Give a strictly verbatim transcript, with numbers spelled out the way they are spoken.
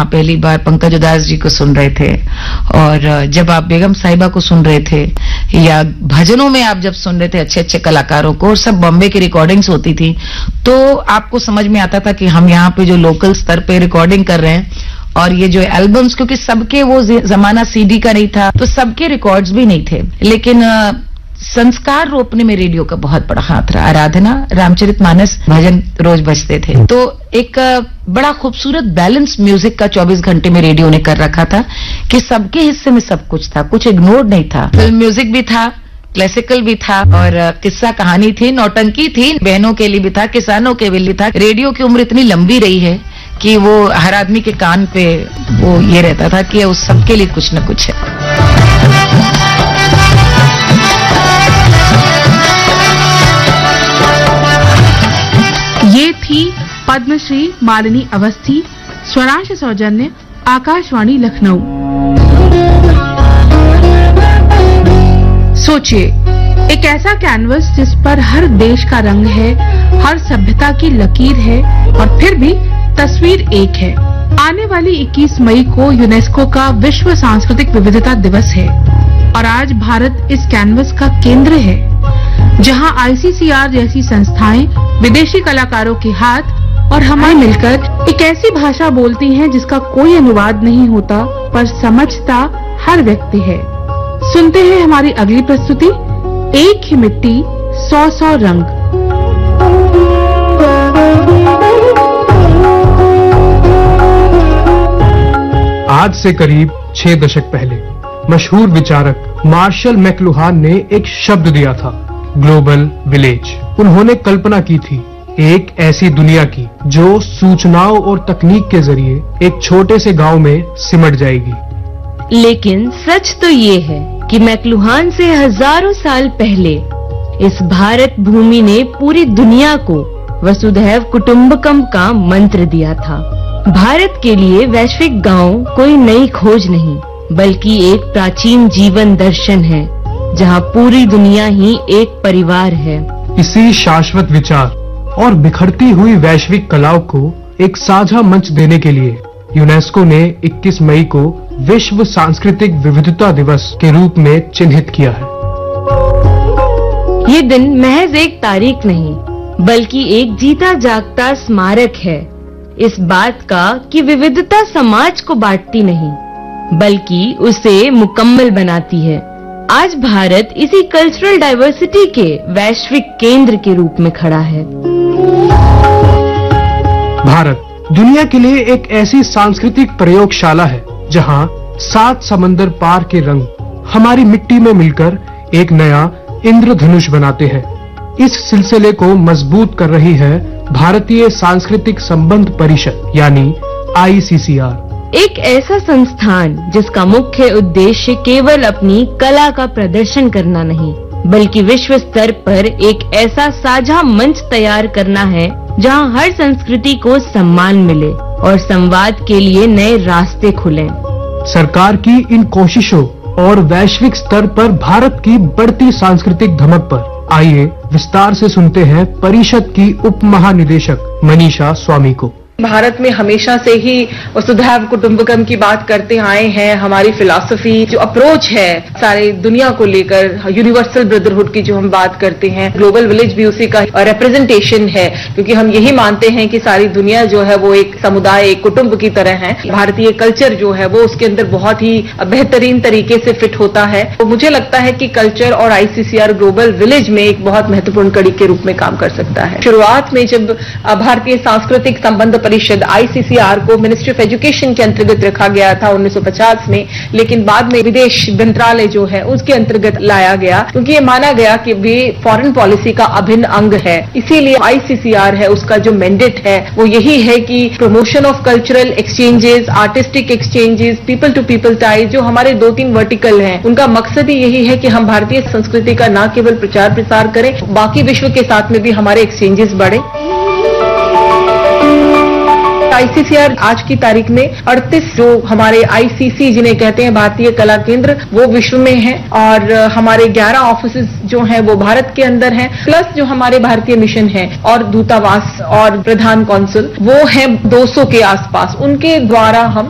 वहां पहली बार पंकज उदास जी को सुन रहे थे, और जब आप बेगम साहिबा को सुन रहे थे, या भजनों में आप जब सुन रहे थे अच्छे अच्छे कलाकारों को, और सब बॉम्बे की रिकॉर्डिंग्स होती थी, तो आपको समझ में आता था कि हम यहाँ पे जो लोकल स्तर पे रिकॉर्डिंग कर रहे हैं, और ये जो एल्बम्स, क्योंकि सबके वो जमाना सीडी का नहीं था, तो सबके रिकॉर्ड्स भी नहीं थे, लेकिन संस्कार रोपने में रेडियो का बहुत बड़ा हाथ रहा। आराधना, रामचरितमानस भजन रोज बजते थे, तो एक बड़ा खूबसूरत बैलेंस म्यूजिक का चौबीस घंटे में रेडियो ने कर रखा था कि सबके हिस्से में सब कुछ था, कुछ इग्नोर नहीं था। फिल्म म्यूजिक भी था, क्लासिकल भी था, और किस्सा कहानी थी, नौटंकी थी, बहनों के लिए भी था, किसानों के लिए था। रेडियो की उम्र इतनी लंबी रही है कि वो हर आदमी के कान पे वो ये रहता था कि उस सबके लिए कुछ न कुछ है। ये थी पद्मश्री मालिनी अवस्थी, स्वरांश सौजन्य, आकाशवाणी लखनऊ। सोचिए, एक ऐसा कैनवस जिस पर हर देश का रंग है, हर सभ्यता की लकीर है, और फिर भी तस्वीर एक है। आने वाली इक्कीस मई को यूनेस्को का विश्व सांस्कृतिक विविधता दिवस है, और आज भारत इस कैनवस का केंद्र है, जहां आईसीसीआर जैसी संस्थाएं विदेशी कलाकारों के हाथ और हमारे मिलकर एक ऐसी भाषा बोलती हैं जिसका कोई अनुवाद नहीं होता, पर समझता हर व्यक्ति है। सुनते हैं हमारी अगली प्रस्तुति, एक ही मिट्टी सौ सौ रंग। आज से करीब छह दशक पहले मशहूर विचारक मार्शल मैकलुहान ने एक शब्द दिया था, ग्लोबल विलेज। उन्होंने कल्पना की थी एक ऐसी दुनिया की जो सूचनाओं और तकनीक के जरिए एक छोटे से गांव में सिमट जाएगी। लेकिन सच तो ये है कि मैकलुहान से हजारों साल पहले इस भारत भूमि ने पूरी दुनिया को वसुधैव कुटुंबकम का मंत्र दिया था। भारत के लिए वैश्विक गांव कोई नई खोज नहीं, बल्कि एक प्राचीन जीवन दर्शन है, जहां पूरी दुनिया ही एक परिवार है। इसी शाश्वत विचार और बिखरती हुई वैश्विक कलाओं को एक साझा मंच देने के लिए यूनेस्को ने इक्कीस मई को विश्व सांस्कृतिक विविधता दिवस के रूप में चिन्हित किया है। ये दिन महज एक तारीख नहीं, बल्कि एक जीता जागता स्मारक है इस बात का कि विविधता समाज को बांटती नहीं, बल्कि उसे मुकम्मल बनाती है। आज भारत इसी कल्चरल डाइवर्सिटी के वैश्विक केंद्र के रूप में खड़ा है। भारत दुनिया के लिए एक ऐसी सांस्कृतिक प्रयोगशाला है जहां सात समंदर पार के रंग हमारी मिट्टी में मिलकर एक नया इंद्रधनुष बनाते हैं। इस सिलसिले को मजबूत कर रही है भारतीय सांस्कृतिक संबंध परिषद यानी आईसीसीआर। एक ऐसा संस्थान जिसका मुख्य उद्देश्य केवल अपनी कला का प्रदर्शन करना नहीं, बल्कि विश्व स्तर पर एक ऐसा साझा मंच तैयार करना है जहां हर संस्कृति को सम्मान मिले और संवाद के लिए नए रास्ते खुलें। सरकार की इन कोशिशों और वैश्विक स्तर पर भारत की बढ़ती सांस्कृतिक धमक पर आइए विस्तार से सुनते हैं परिषद की उप महानिदेशक मनीषा स्वामी को। भारत में हमेशा से ही वसुधैव कुटुंबकम की बात करते आए हैं। हमारी फिलॉसफी जो अप्रोच है सारी दुनिया को लेकर, यूनिवर्सल ब्रदरहुड की जो हम बात करते हैं, ग्लोबल विलेज भी उसी का रिप्रेजेंटेशन है, क्योंकि हम यही मानते हैं कि सारी दुनिया जो है वो एक समुदाय, एक कुटुंब की तरह है। भारतीय कल्चर जो है वो उसके अंदर बहुत ही बेहतरीन तरीके से फिट होता है। तो मुझे लगता है कि कल्चर और आईसीसीआर ग्लोबल विलेज में एक बहुत महत्वपूर्ण कड़ी के रूप में काम कर सकता है। शुरुआत में जब भारतीय सांस्कृतिक संबंध परिषद आईसीसीआर को मिनिस्ट्री ऑफ एजुकेशन के अंतर्गत रखा गया था उन्नीस सौ पचास में, लेकिन बाद में विदेश मंत्रालय जो है उसके अंतर्गत लाया गया, क्योंकि ये माना गया कि वे फॉरेन पॉलिसी का अभिन्न अंग है। इसीलिए आईसीसीआर है, उसका जो मैंडेट है वो यही है कि promotion of cultural exchanges, artistic exchanges, people to people ties, जो हमारे दो तीन वर्टिकल हैं, उनका मकसद ही यही है कि हम भारतीय संस्कृति का न केवल प्रचार प्रसार करें, बाकी विश्व के साथ में भी हमारे एक्सचेंजेस बढ़े। आईसीसीआर आज की तारीख में अड़तीस जो हमारे आईसीसी जिन्हें कहते हैं भारतीय कला केंद्र, वो विश्व में हैं, और हमारे ग्यारह ऑफिसेज जो हैं वो भारत के अंदर हैं, प्लस जो हमारे भारतीय मिशन हैं और दूतावास और प्रधान कौंसल वो हैं दो सौ के आसपास। उनके द्वारा हम